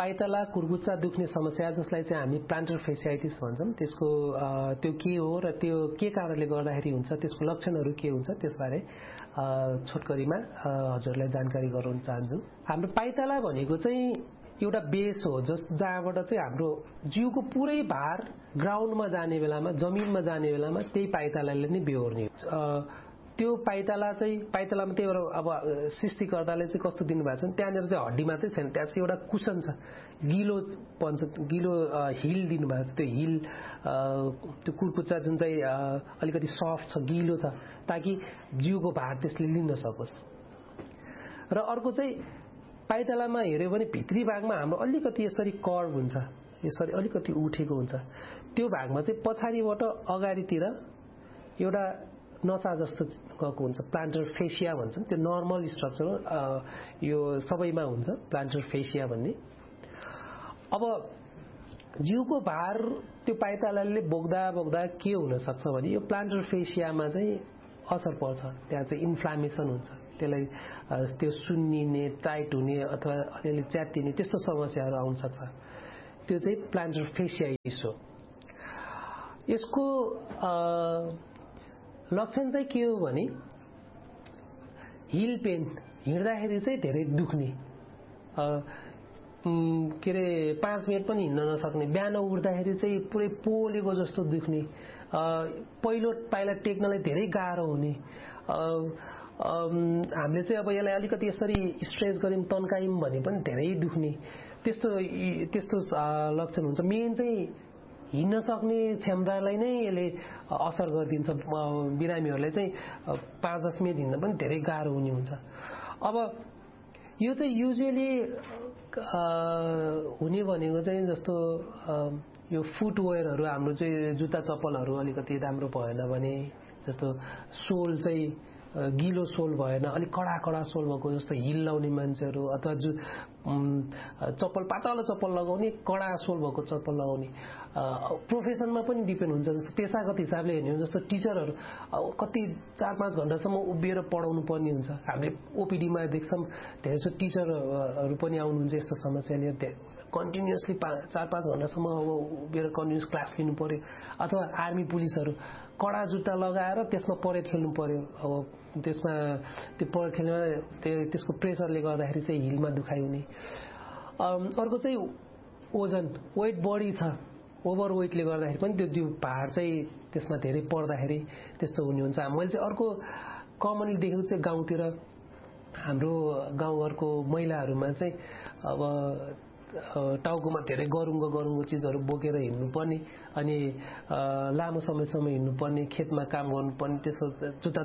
पाइतला कुर्कुच्चा दुख्ने समस्या जसलाई चाहिँ हामी प्लान्टर फेसियाइटिस भन्छौं त्यसको त्यो के हो र त्यो के कारणले गर्दाखेरि हुन्छ त्यसको लक्षणहरू के हुन्छ त्यसबारे छोटकरीमा हजुरलाई जानकारी गराउन चाहन्छु। हाम्रो पाइतला भनेको चाहिँ एउटा बेस हो जहाँबाट चाहिँ हाम्रो जिउको पुरै भार ग्राउन्डमा जाने बेलामा जमिनमा जाने बेलामा त्यही पाइतलाले नै बेहोर्ने त्यो पाइतलामा त्यही भएर अब सृष्टिकर्ताले चाहिँ कस्तो दिनुभएको छ त्यहाँनिर चाहिँ हड्डी मात्रै छैन त्यहाँ चाहिँ एउटा कुसन छ गिलो हिल दिनुभएको छ। त्यो हिल त्यो कुर्कुच्चा जुन चाहिँ अलिकति सफ्ट छ गिलो छ ताकि जिउको भार त्यसले लिन सकोस्। र अर्को चाहिँ पाइतलामा हेर्यो भने भित्री भागमा हाम्रो अलिकति यसरी कर्भ हुन्छ यसरी अलिकति उठेको हुन्छ त्यो भागमा चाहिँ पछाडिबाट अगाडितिर एउटा नसा जस्तो गएको हुन्छ प्लान्टर फेसिया भन्छन् त्यो नर्मल स्ट्रक्चर यो सबैमा हुन्छ प्लान्टर फेसिया भन्ने। अब जिउको भार त्यो पाइतलाले बोक्दा के हुन सक्छ भने यो प्लान्टर फेसियामा चाहिँ असर पर्छ त्यहाँ चाहिँ इन्फ्लामेसन हुन्छ त्यसलाई त्यो सुन्निने टाइट हुने अथवा अलिअलि च्यातिने त्यस्तो समस्याहरू आउन सक्छ त्यो चाहिँ प्लान्टर फेसियाइटिस हो। यसको लक्षण चाहिँ के हो भने हिल पेन हिँड्दाखेरि चाहिँ धेरै दुख्ने के अरे 5 मिनट पनि हिँड्न नसक्ने बिहान उठ्दाखेरि चाहिँ पुरै पोलेको जस्तो दुख्ने पहिलो पाइला टेक्नलाई धेरै गाह्रो हुने हामीले चाहिँ अब यसलाई अलिकति यसरी स्ट्रेच गर्यौं तन्कायौं भने पनि धेरै दुख्ने त्यस्तो लक्षण हुन्छ। मेन चाहिँ हिँड्न सक्ने क्षमतालाई नै यसले असर गरिदिन्छ बिरामीहरूलाई चाहिँ 5-10 मिनेट हिँड्न पनि धेरै गाह्रो हुने हुन्छ। अब यो चाहिँ युजुअली हुने भनेको चाहिँ जस्तो यो फुटवेयरहरू हाम्रो चाहिँ जुत्ता चप्पलहरू अलिकति राम्रो भएन भने जस्तो सोल चाहिँ गिलो सोल भएन अलिक कडा सोल भएको जस्तो हिल लाउने मान्छेहरू अथवा चप्पल पातलो चप्पल लगाउने कडा सोल भएको चप्पल लगाउने प्रोफेसनमा पनि डिपेन्ड हुन्छ। जस्तो पेशागत हिसाबले हेर्ने हो जस्तो टिचरहरू कति 4-5 घण्टासम्म उभिएर पढाउनु पर्ने हुन्छ। हामीले ओपीडीमा देख्छौं धेरैजसो टिचरहरू पनि आउनुहुन्छ यस्तो समस्या लिएर कन्टिन्युअसली 4-5 घण्टासम्म अब उभिएर कन्टिन्युअस क्लास लिनु पर्यो अथवा आर्मी पुलिसहरू कडा जुत्ता लगाएर त्यसमा परेड खेल्नु पर्यो। अब त्यसमा त्यो परेड खेल्नमा त्यसको प्रेसरले गर्दाखेरि चाहिँ हिलमा दुखाइ हुने। अर्को चाहिँ ओजन वेट बढी छ ओभर वेटले गर्दाखेरि पनि त्यो भार चाहिँ त्यसमा धेरै पर्दाखेरि त्यस्तो हुने हुन्छ। मैले चाहिँ अर्को कमनली देखेको चाहिँ गाउँतिर हाम्रो गाउँघरको महिलाहरूमा चाहिँ अब टाउकोमा धेरै गरुङ्गो चीजहरू बोकेर हिँड्नुपर्ने अनि लामो समयसम्म हिँड्नुपर्ने खेतमा काम गर्नुपर्ने त्यसो जुत्ता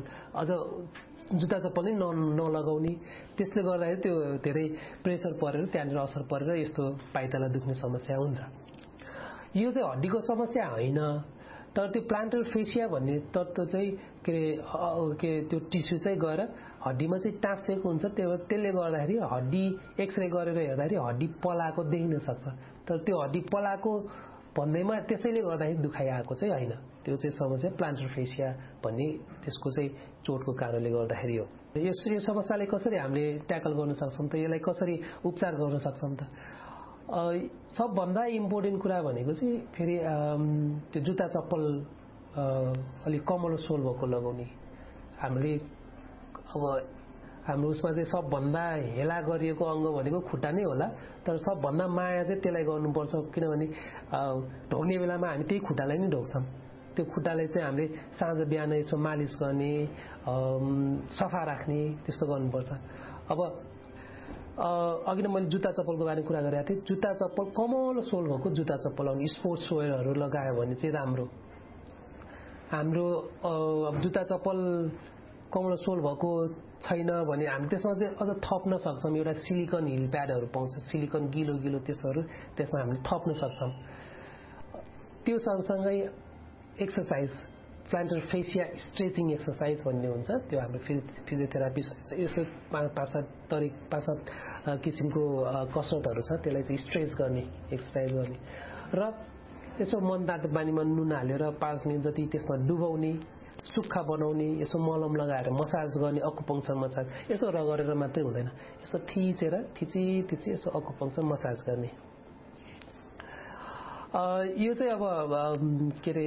चप्पल नै नलगाउने त्यसले गर्दाखेरि त्यो धेरै प्रेसर परेर त्यहाँनिर असर परेर यस्तो पाइतला दुख्ने समस्या हुन्छ। यो चाहिँ हड्डीको समस्या होइन तर त्यो प्लान्टर फेसिया भन्ने तत्त्व चाहिँ के त्यो टिस्यु चाहिँ गएर हड्डीमा चाहिँ टाँसिएको हुन्छ त्यसले गर्दाखेरि हड्डी एक्सरे गरेर हेर्दाखेरि हड्डी पलाएको देखिन सक्छ तर त्यो हड्डी पलाएको भन्दैमा त्यसैले गर्दाखेरि दुखाइ आएको चाहिँ होइन। त्यो चाहिँ समस्या प्लान्टर फेसिया भन्ने त्यसको चाहिँ चोटको कारणले गर्दाखेरि हो। यो समस्यालाई कसरी हामीले ट्याकल गर्न सक्छौं त यसलाई कसरी उपचार गर्न सक्छौं त सबभन्दा इम्पोर्टेन्ट कुरा भनेको चाहिँ फेरि त्यो जुत्ता चप्पल अलि कमलो सोल भएको लगाउने। हामीले अब हाम्रो उसमा चाहिँ सबभन्दा हेला गरिएको अंग भनेको खुट्टा नै होला तर सबभन्दा माया चाहिँ त्यसलाई गर्नुपर्छ किनभने ढोग्ने बेलामा हामी त्यही खुट्टालाई नै ढोग्छौं। त्यो खुट्टालाई चाहिँ हामीले साँझ बिहान यसो मालिश गर्ने सफा राख्ने त्यस्तो गर्नुपर्छ। अब अघि नै मैले जुत्ता चप्पलको बारेमा कुरा गरेको थिएँ। जुत्ता चप्पल कमलो सोल भएको जुत्ता चप्पल लाउने स्पोर्ट्स वेयरहरू लगायो भने चाहिँ राम्रो। हाम्रो जुत्ता चप्पल कमलो सोल भएको छैन भने हामी त्यसमा चाहिँ अझ थप्न सक्छौं। एउटा सिलिकन हिल प्याडहरू पाउँछ सिलिकन गिलो त्यसहरू त्यसमा हामीले थप्न सक्छौं। त्यो सँगसँगै exercise planter fascia stretching exercise भन्ने हुन्छ त्यो हाम्रो फिजियोथेरापिस्ट यसो 5-7 किसिमको कसरतहरू छ त्यसलाई चाहिँ स्ट्रेच गर्ने एक्सरसाइज गर्ने र यसो मनतातो पानीमा नुन हालेर 5 मिनेट जति त्यसमा डुबाउने सुक्खा बनाउने, यसो मलम लगाएर मसाज गर्ने, अकुपङ्क्चर मसाज, यसो रगरेर मात्रै हुँदैन, यसो थिचेर थिची यसो अकुपङ्क्चर मसाज गर्ने। यो चाहिँ अब के अरे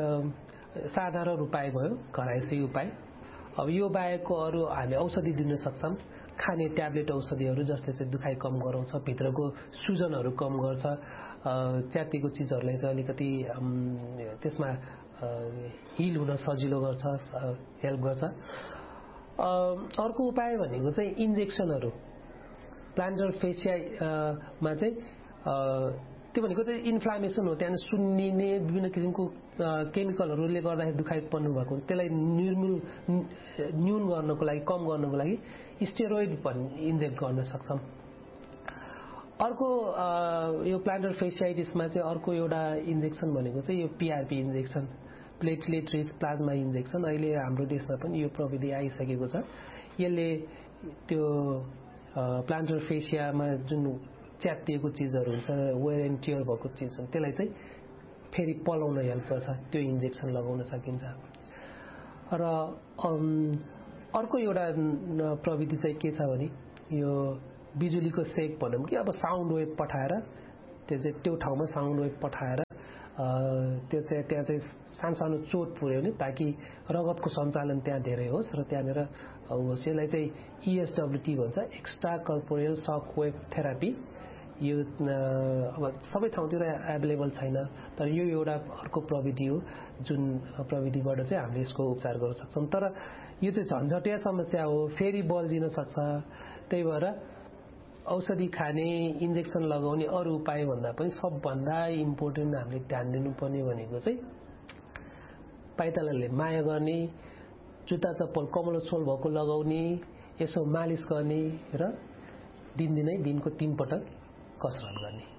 साधारण उपाय भयो, घरायसी उपाय। अब यो बाहेकको अरू हामी औषधि दिन सक्छौँ, खाने ट्याब्लेट औषधिहरू जसले चाहिँ दुखाइ कम गराउँछ, भित्रको सुजनहरू कम गर्छ, च्यातिएको चिजहरूलाई चाहिँ अलिकति त्यसमा हिल हुन सजिलो गर्छ, हेल्प गर्छ। अर्को उपाय भनेको चाहिँ इन्जेक्सनहरू। प्लान्टर फेसियामा चाहिँ त्यो भनेको चाहिँ इन्फ्लामेसन हो, त्यहाँ सुन्निने विभिन्न किसिमको केमिकलहरूले गर्दाखेरि दुखाइ पर्नु भएको त्यसलाई न्यून गर्नको लागि, कम गर्नको लागि स्टेरोइड इन्जेक्ट गर्न सक्छौँ। अर्को यो प्लान्टर फेसियाइटिसमा चाहिँ अर्को एउटा इन्जेक्सन भनेको चाहिँ यो PRP injection, platelet rich plasma injection. अहिले हाम्रो देशमा पनि यो प्रविधि आइसकेको छ। यसले त्यो प्लान्टर फेसियामा जुन च्यातिएको चिजहरू हुन्छ, वेयर एन्ड टियर भएको चिज हुन्छ, त्यसलाई चाहिँ फेरि पलाउन हेल्प गर्छ, त्यो इन्जेक्सन लगाउन सकिन्छ। र अर्को एउटा प्रविधि चाहिँ के छ भने यो बिजुलीको सेक भनौँ कि अब साउन्ड वेभ पठाएर त्यो ठाउँमा साउन्ड वेभ पठाएर त्यो चाहिँ त्यहाँ चाहिँ सानो चोट पुर्यो भने ताकि रगतको सञ्चालन त्यहाँ धेरै होस् र त्यहाँनिर होस्। यसलाई चाहिँ ESWT भन्छ, एक्स्ट्रा कर्पोरियल सक वेभ थेरापी। यो अब सबै ठाउँतिर एभाइलेबल छैन, तर यो एउटा अर्को प्रविधि हो जुन प्रविधिबाट चाहिँ हामीले यसको उपचार गर्न सक्छौँ। तर यो चाहिँ झन्झटिया समस्या हो, फेरि बल्झिन सक्छ। त्यही भएर औषधि खाने, इन्जेक्सन लगाउने अरू उपाय भन्दा पनि सबभन्दा इम्पोर्टेन्ट हामीले ध्यान दिनुपर्ने भनेको चाहिँ पाइतालाले माया गर्ने, जुत्ता चप्पल कमलो सोल भएको लगाउने, यसो मालिस गर्ने र दिनको 3 पटक कसरत गर्ने।